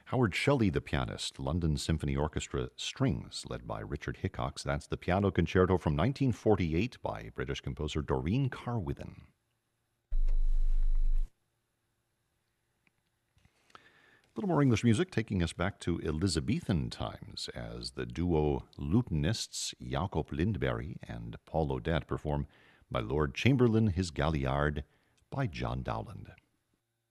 Howard Shelley, the pianist, London Symphony Orchestra Strings, led by Richard Hickox. That's the piano concerto from 1948 by British composer Doreen Carwithen. A little more English music, taking us back to Elizabethan times as the duo lutenists Jacob Lindberg and Paul Odette perform My Lord Chamberlain, His Galliard by John Dowland.